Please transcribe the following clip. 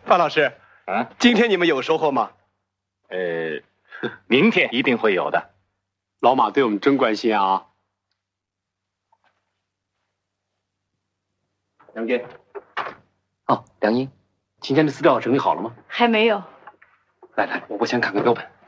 范老师， 啊， 今天你们有收获吗？ 明天一定会有的。 老马对我们真关心啊。 梁娟，哦，梁英，今天的资料整理好了吗？ 还没有。 来，我先看看标本。